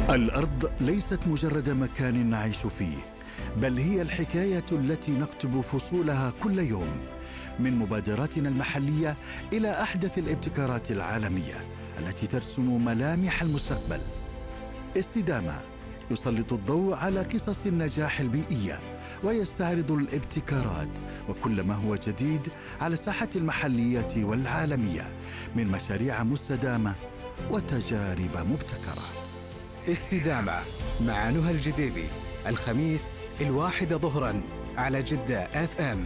الأرض ليست مجرد مكان نعيش فيه، بل هي الحكاية التي نكتب فصولها كل يوم، من مبادراتنا المحلية إلى أحدث الابتكارات العالمية التي ترسم ملامح المستقبل. استدامة يسلط الضوء على قصص النجاح البيئية ويستعرض الابتكارات وكل ما هو جديد على الساحة المحلية والعالمية من مشاريع مستدامة وتجارب مبتكرة. استدامة مع نهى الجديبي، الخميس 1 ظهرا على جدة FM.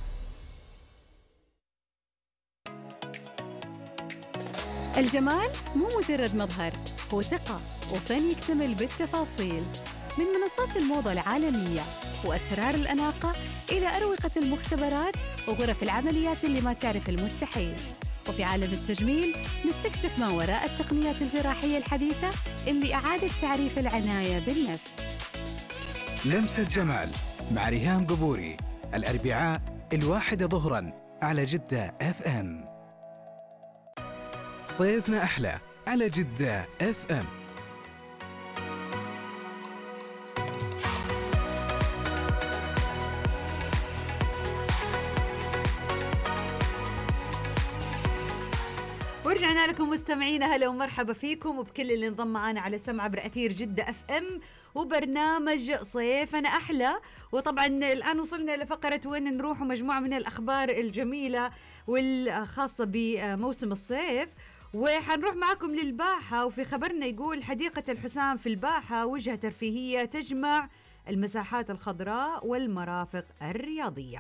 الجمال مو مجرد مظهر، هو ثقة وفن يكتمل بالتفاصيل. من منصات الموضة العالمية وأسرار الأناقة إلى أروقة المختبرات وغرف العمليات اللي ما تعرف المستحيل. وفي عالم التجميل نستكشف ما وراء التقنيات الجراحية الحديثة اللي أعادت تعريف العناية بالنفس. لمسة جمال مع ريهام قبوري، الأربعاء 1 ظهرا على جدة FM. صيفنا أحلى على جدة FM. ورجعنا لكم مستمعينا، هلا ومرحبا فيكم وبكل اللي انضم معنا على سمع عبر أثير جدة FM وبرنامج صيفنا أحلى. وطبعا الآن وصلنا لفقرة وين نروح ومجموعة من الأخبار الجميلة والخاصة بموسم الصيف. وحنروح معكم للباحة، وفي خبرنا يقول حديقة الحسام في الباحة وجهة ترفيهية تجمع المساحات الخضراء والمرافق الرياضية.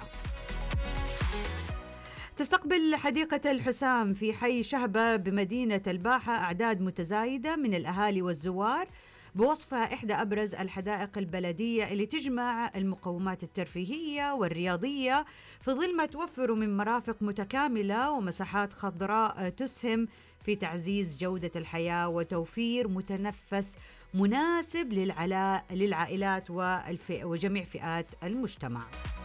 تستقبل حديقة الحسام في حي شهبة بمدينة الباحة أعداد متزايدة من الأهالي والزوار بوصفها إحدى أبرز الحدائق البلدية اللي تجمع المقومات الترفيهية والرياضية في ظل ما توفر من مرافق متكاملة ومساحات خضراء تسهم في تعزيز جودة الحياة وتوفير متنفس مناسب للعائلات وجميع فئات المجتمع.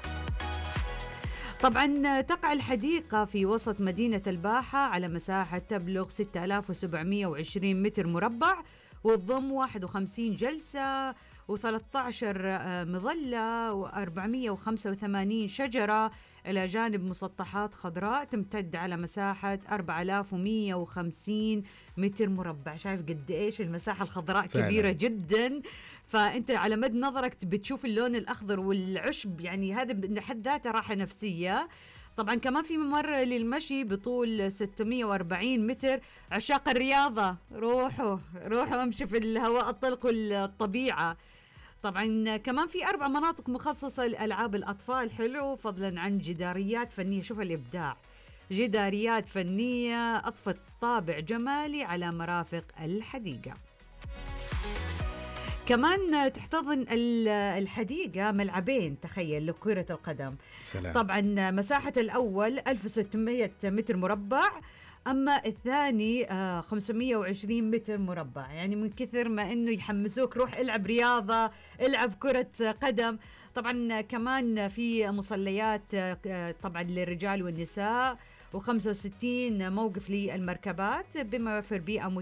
طبعا تقع الحديقة في وسط مدينة الباحة على مساحة تبلغ 6720 متر مربع، وتضم 51 جلسة و13 مظلة و485 شجرة إلى جانب مسطحات خضراء تمتد على مساحة 4150 متر مربع. شايف قد إيش المساحة الخضراء فعلا كبيرة جدا. فأنت على مد نظرك بتشوف اللون الأخضر والعشب، يعني هذا بحد ذاته راحة نفسية. طبعا كمان في ممر للمشي بطول 640 متر. عشاق الرياضة روحوا امشوا في الهواء الطلق والطبيعة. طبعا كمان في 4 مناطق مخصصة لألعاب الأطفال، حلو، فضلا عن جداريات فنية. شوف الإبداع، جداريات فنية أضفت طابع جمالي على مرافق الحديقة. كمان تحتضن الحديقة ملعبين، تخيل، لكرة القدم. سلام. طبعا مساحة الأول 1600 متر مربع، أما الثاني 520 متر مربع. يعني من كثر ما أنه يحمسوك روح العب رياضة، العب كرة قدم. طبعا كمان في مصليات طبعا للرجال والنساء، و65 موقف للمركبات بما يوفر بيئة